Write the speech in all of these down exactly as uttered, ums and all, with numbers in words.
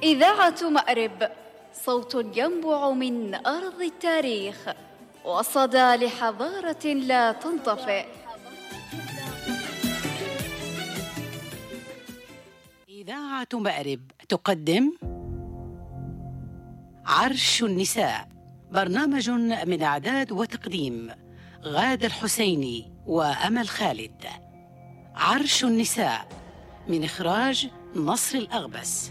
إذاعة مأرب، صوت ينبع من أرض التاريخ وصدى لحضارة لا تنطفئ. إذاعة مأرب تقدم عرش النساء، برنامج من إعداد وتقديم غادة الحسيني وأمل خالد. عرش النساء من إخراج نصر الأغبس.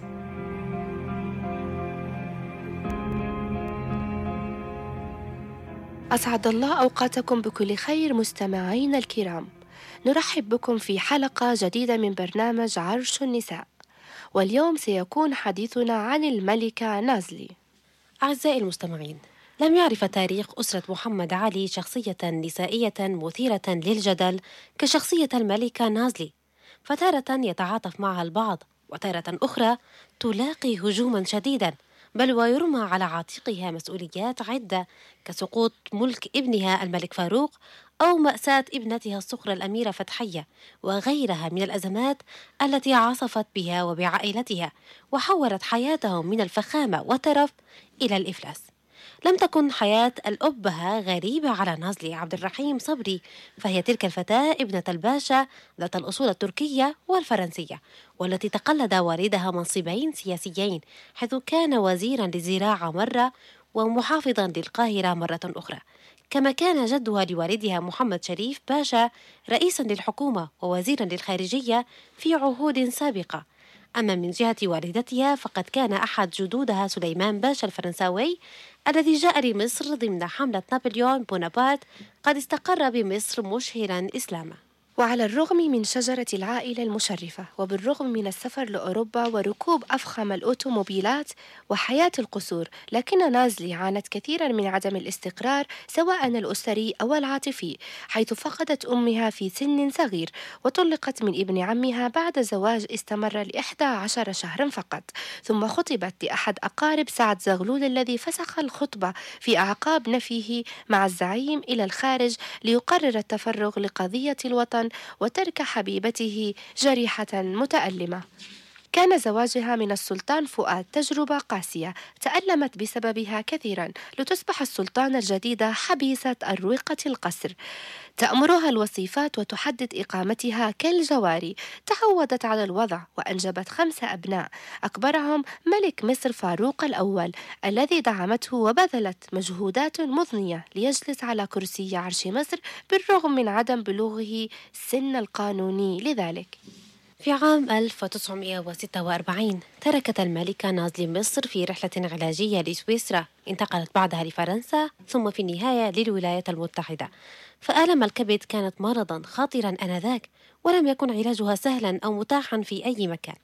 أسعد الله أوقاتكم بكل خير مستمعين الكرام. نرحب بكم في حلقة جديدة من برنامج عرش النساء، واليوم سيكون حديثنا عن الملكة نازلي. أعزائي المستمعين، لم يعرف تاريخ أسرة محمد علي شخصية نسائية مثيرة للجدل كشخصية الملكة نازلي، فتارة يتعاطف معها البعض وتارة أخرى تلاقي هجوما شديدا، بل ويرمى على عاتقها مسؤوليات عدة كسقوط ملك ابنها الملك فاروق أو مأساة ابنتها الصغرى الأميرة فتحية وغيرها من الأزمات التي عصفت بها وبعائلتها وحولت حياتهم من الفخامة والترف إلى الإفلاس. لم تكن حياة الأبهة غريبة على نازلي عبد الرحيم صبري، فهي تلك الفتاة ابنة الباشا ذات الأصول التركية والفرنسية، والتي تقلد والدها منصبين سياسيين، حيث كان وزيرا للزراعة مرة ومحافظا للقاهرة مرة أخرى، كما كان جدها لوالدها محمد شريف باشا رئيسا للحكومة ووزيرا للخارجية في عهود سابقة. أما من جهة والدتها فقد كان أحد جدودها سليمان باشا الفرنساوي الذي جاء لمصر ضمن حملة نابليون بونابرت قد استقر بمصر مشهرا إسلاما. وعلى الرغم من شجرة العائلة المشرفة، وبالرغم من السفر لأوروبا وركوب أفخم الأوتوموبيلات وحياة القصور، لكن نازلي عانت كثيرا من عدم الاستقرار سواء الأسري أو العاطفي، حيث فقدت أمها في سن صغير وطلقت من ابن عمها بعد زواج استمر لإحدى عشر شهرا فقط، ثم خطبت لأحد أقارب سعد زغلول الذي فسخ الخطبة في أعقاب نفيه مع الزعيم إلى الخارج ليقرر التفرغ لقضية الوطن وترك حبيبته جريحة متألمة. كان زواجها من السلطان فؤاد تجربة قاسية تألمت بسببها كثيرا، لتصبح السلطانة الجديدة حبيسة أروقة القصر، تأمرها الوصيفات وتحدد إقامتها كالجواري. تعودت على الوضع وأنجبت خمسة أبناء، أكبرهم ملك مصر فاروق الأول الذي دعمته وبذلت مجهودات مضنية ليجلس على كرسي عرش مصر بالرغم من عدم بلوغه السن القانوني لذلك. في عام ألف وتسعمائة وستة وأربعين تركت الملكة نازلي مصر في رحلة علاجية لسويسرا، انتقلت بعدها لفرنسا ثم في النهاية للولايات المتحدة. فآلم الكبد كانت مرضا خطيرا آنذاك، ولم يكن علاجها سهلا أو متاحا في أي مكان.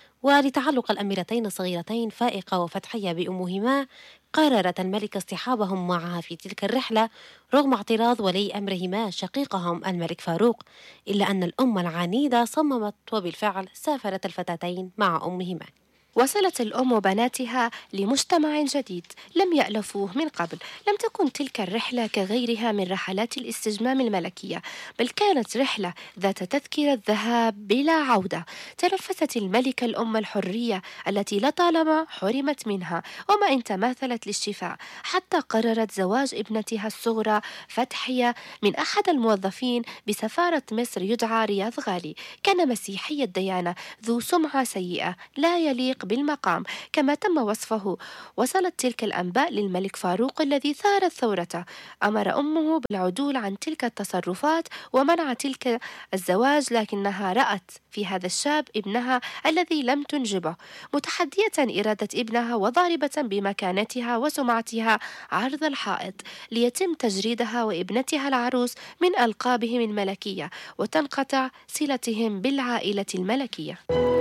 ولتعلق الأميرتين الصغيرتين فائقة وفتحية بأمهما، قررت الملكة اصطحابهم معها في تلك الرحلة رغم اعتراض ولي أمرهما شقيقهم الملك فاروق، إلا أن الأم العنيدة صممت، وبالفعل سافرت الفتاتين مع أمهما. وصلت الأم وبناتها لمجتمع جديد لم يألفوه من قبل. لم تكن تلك الرحلة كغيرها من رحلات الاستجمام الملكية، بل كانت رحلة ذات تذكرة ذهاب بلا عودة. تنفست الملكة الأم الحرية التي لطالما حرمت منها، وما إن تماثلت للشفاء، حتى قررت زواج ابنتها الصغرى فتحية من أحد الموظفين بسفارة مصر يدعى رياض غالي. كان مسيحي الديانة ذو سمعة سيئة لا يليق بالمقام كما تم وصفه. وصلت تلك الأنباء للملك فاروق الذي ثارت ثورته، أمر أمه بالعدول عن تلك التصرفات ومنع تلك الزواج، لكنها رأت في هذا الشاب ابنها الذي لم تنجبه، متحدية إرادة ابنها وضاربة بمكانتها وسمعتها عرض الحائط، ليتم تجريدها وابنتها العروس من ألقابهم الملكية وتنقطع صلتهم بالعائلة الملكية.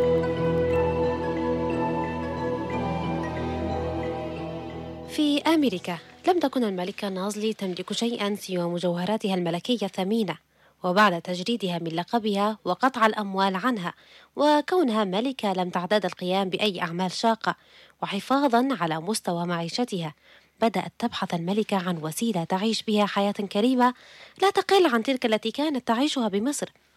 في أمريكا لم تكن الملكة نازلي تملك شيئا سوى مجوهراتها الملكية الثمينة، وبعد تجريدها من لقبها وقطع الأموال عنها وكونها ملكة لم تعتاد القيام بأي أعمال شاقة وحفاظا على مستوى معيشتها، بدأت تبحث الملكة عن وسيلة تعيش بها حياة كريمة لا تقل عن تلك التي كانت تعيشها بمصر.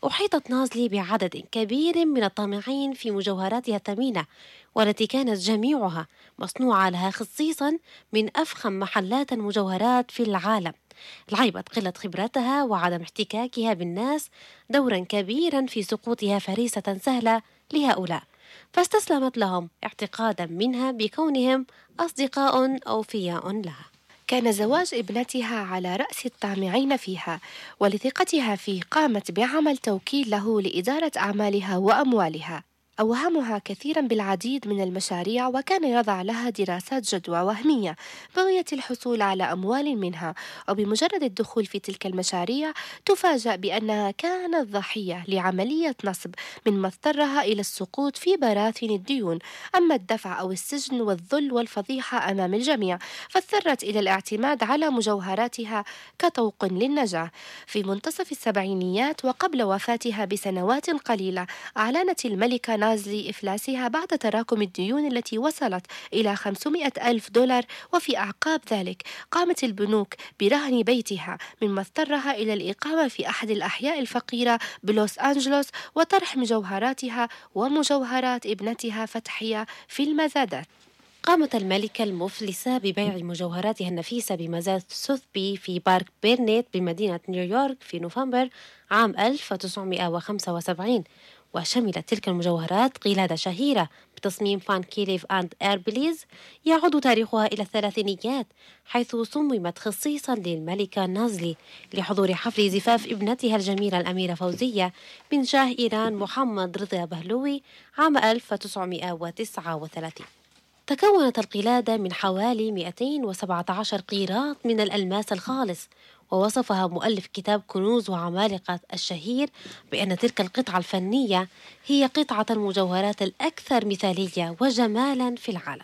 أحيطت نازلي بعدد كبير من الطامعين في مجوهراتها الثمينة، والتي كانت جميعها مصنوعة لها خصيصا من أفخم محلات المجوهرات في العالم. لعبت قلة خبرتها وعدم احتكاكها بالناس دورا كبيرا في سقوطها فريسة سهلة لهؤلاء، فاستسلمت لهم اعتقادا منها بكونهم أصدقاء أوفياء لها. كان زواج ابنتها على رأس الطامعين فيها، ولثقتها فيه قامت بعمل توكيل له لإدارة أعمالها وأموالها. أوهمها كثيرا بالعديد من المشاريع، وكان يضع لها دراسات جدوى وهمية بغية الحصول على أموال منها، وبمجرد الدخول في تلك المشاريع تفاجأ بأنها كانت ضحية لعملية نصب، مما اضطرها إلى السقوط في براثن الديون، أما الدفع أو السجن والذل والفضيحة أمام الجميع، فاضطرت إلى الاعتماد على مجوهراتها كطوق للنجاة. في منتصف السبعينيات وقبل وفاتها بسنوات قليلة، أعلنت الملكة نازلي إفلاسها بعد تراكم الديون التي وصلت إلى خمسمائة ألف دولار، وفي أعقاب ذلك قامت البنوك برهن بيتها، مما اضطرها إلى الإقامة في أحد الأحياء الفقيرة بلوس أنجلوس وطرح مجوهراتها ومجوهرات ابنتها فتحية في المزادات. قامت الملكة المفلسة ببيع مجوهراتها النفيسة بمزاد سوثبي في بارك بيرنيت بمدينة نيويورك في نوفمبر عام ألف وتسعمائة وخمسة وسبعين، وشملت تلك المجوهرات قلادة شهيرة بتصميم فان كيليف أند إيربليز يعود تاريخها إلى الثلاثينيات، حيث صممت خصيصا للملكة نازلي لحضور حفل زفاف ابنتها الجميلة الأميرة فوزية بن شاه إيران محمد رضا بهلوي عام ألف وتسعمائة وتسعة وثلاثين. تكونت القلادة من حوالي مئتين وسبعة عشر قيراط من الألماس الخالص، ووصفها مؤلف كتاب كنوز وعمالقة الشهير بأن تلك القطعة الفنية هي قطعة المجوهرات الأكثر مثالية وجمالا في العالم.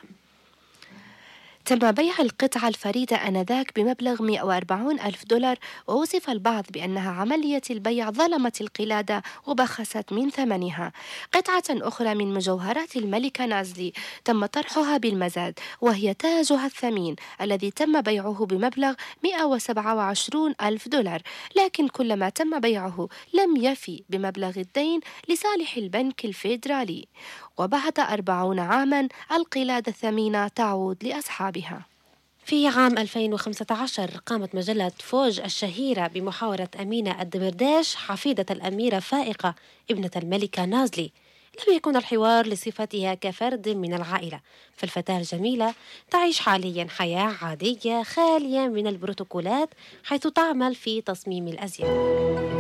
تم بيع القطعة الفريدة آنذاك بمبلغ مئة وأربعين ألف دولار، ووصف البعض بأنها عملية البيع ظلمت القلادة وبخست من ثمنها. قطعة أخرى من مجوهرات الملكة نازلي تم طرحها بالمزاد، وهي تاجها الثمين الذي تم بيعه بمبلغ مئة وسبعة وعشرين ألف دولار، لكن كلما تم بيعه لم يفي بمبلغ الدين لصالح البنك الفيدرالي، وبعد أربعين عاما القلادة الثمينة تعود لأصحابها. في عام ألفين وخمسة عشر قامت مجلة فوج الشهيرة بمحاورة أمينة الدمرداش حفيدة الأميرة فائقة ابنة الملكة نازلي. لم يكن الحوار لصفتها كفرد من العائلة، فالفتاة الجميلة تعيش حاليا حياة عادية خالية من البروتوكولات، حيث تعمل في تصميم الأزياء.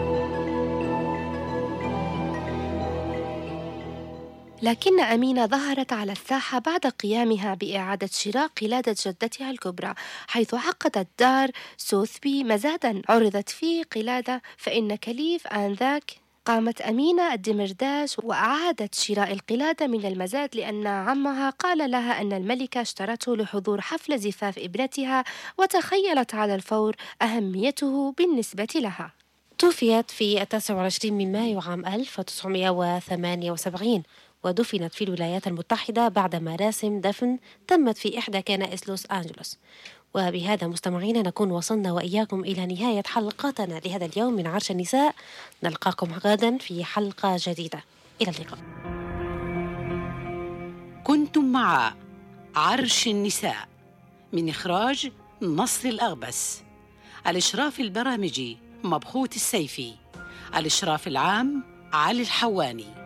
لكن أمينة ظهرت على الساحة بعد قيامها بإعادة شراء قلادة جدتها الكبرى، حيث عقدت دار سوثبي مزادا عرضت فيه قلادة، فإن كليف آنذاك قامت أمينة الدمرداش وأعادت شراء القلادة من المزاد، لأن عمها قال لها أن الملكة اشترته لحضور حفل زفاف ابنتها، وتخيلت على الفور أهميته بالنسبة لها. توفيت في التاسع والعشرين من مايو عام ألف وتسعمائة وثمانية وسبعين، ودفنت في الولايات المتحدة بعد مراسم دفن تمت في إحدى كنائس لوس أنجلوس. وبهذا مستمعينا نكون وصلنا وإياكم إلى نهاية حلقتنا لهذا اليوم من عرش النساء. نلقاكم غدا في حلقة جديدة. إلى اللقاء. كنتم مع عرش النساء من إخراج نصر الأغبس، الإشراف البرامجي مبخوت السيفي، الإشراف العام علي الحواني.